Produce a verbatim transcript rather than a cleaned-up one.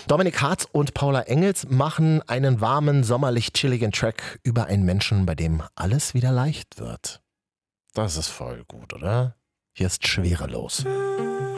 Dominik Hartz und Paula Engels machen einen warmen, sommerlich chilligen Track über einen Menschen, bei dem alles wieder leicht wird. Das ist voll gut, oder? Hier ist Schwerelos.